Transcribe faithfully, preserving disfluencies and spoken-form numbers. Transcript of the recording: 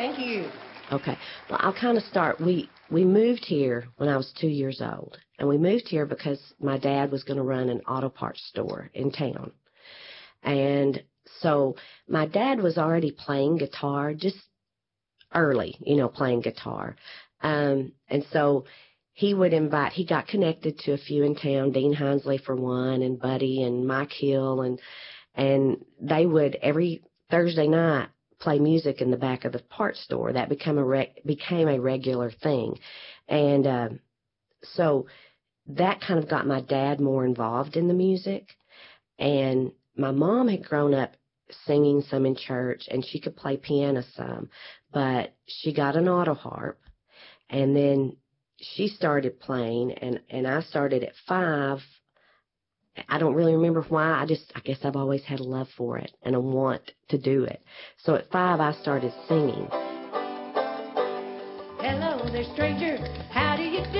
Thank you. Okay. Well, I'll kind of start. We we moved here when I was two years old, and we moved here because my dad was going to run an auto parts store in town. And so my dad was already playing guitar just early, you know, playing guitar. Um, and so he would invite, he got connected to a few in town, Dean Hinsley for one, and Buddy and Mike Hill, and and they would every Thursday night play music in the back of the parts store. That became a re- became a regular thing. And uh, so that kind of got my dad more involved in the music. And my mom had grown up singing some in church, and she could play piano some, but she got an auto harp, and then she started playing, and, and I started at five. I don't really remember why. I just, I guess I've always had a love for it and a want to do it. So at five, I started singing. Hello there, stranger. How do you do?